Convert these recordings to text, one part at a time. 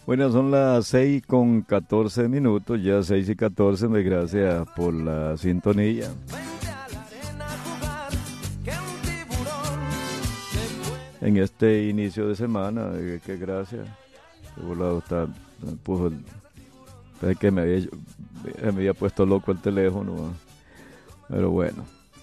Bueno, son las 6:14, ya 6:14, muy gracias por la sintonía. En este inicio de semana, qué gracias. Por lado está, puso es que me había puesto loco el teléfono, ¿no? Pero bueno.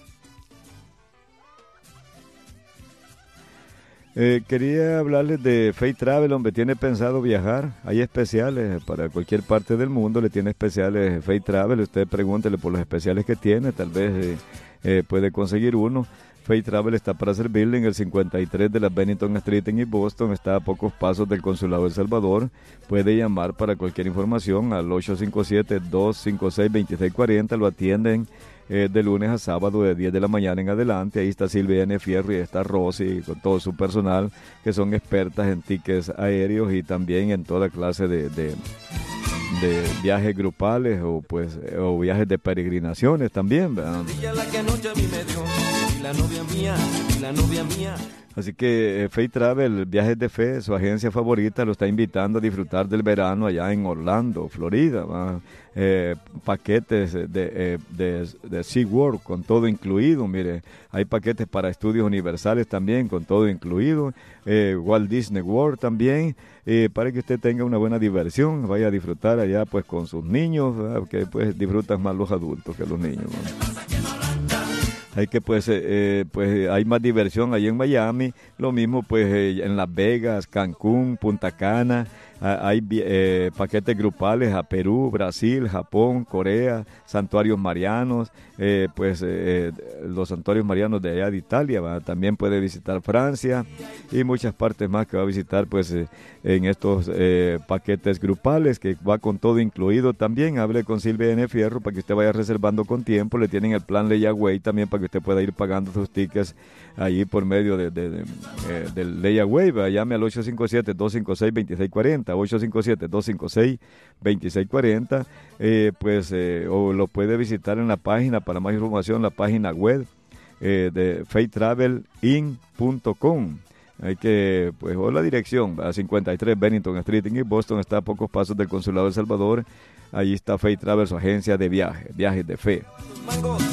Quería hablarles de Fate Travel, hombre, tiene pensado viajar, hay especiales para cualquier parte del mundo, le tiene especiales Fate Travel, usted pregúntele por los especiales que tiene, tal vez puede conseguir uno. Fate Travel está para servirle en el 53 de la Bennington Street en East Boston, está a pocos pasos del Consulado de El Salvador, puede llamar para cualquier información al 857-256-2640, lo atienden de lunes a sábado de 10 de la mañana en adelante. Ahí está Silvia N. Fierro y está Rosy con todo su personal que son expertas en tickets aéreos y también en toda clase de viajes grupales o viajes de peregrinaciones también, ¿verdad? Así que Fate Travel, Viajes de Fe, su agencia favorita, lo está invitando a disfrutar del verano allá en Orlando, Florida. Paquetes de SeaWorld con todo incluido. Mire, hay paquetes para estudios universales también con todo incluido. Walt Disney World también, para que usted tenga una buena diversión, vaya a disfrutar allá pues con sus niños, ¿verdad? Que pues disfrutan más los adultos que los niños, ¿no? Hay que pues hay más diversión ahí en Miami, lo mismo pues en Las Vegas, Cancún, Punta Cana. Hay paquetes grupales a Perú, Brasil, Japón, Corea, santuarios marianos, los santuarios marianos de allá de Italia, ¿va? También puede visitar Francia y muchas partes más que va a visitar pues en estos paquetes grupales que va con todo incluido también. Hable con Silvia N. Fierro para que usted vaya reservando con tiempo, le tienen el plan Layaway también para que usted pueda ir pagando sus tickets allí por medio del Layaway, ¿va? Llame al 857-256-2640, 857-256-2640, o lo puede visitar en la página, para más información, la página web de fatetravelin.com. Hay que, pues, o la dirección, a 53 Bennington Street en Boston, está a pocos pasos del Consulado de El Salvador. Allí está Fate Travel, su agencia de viajes de fe.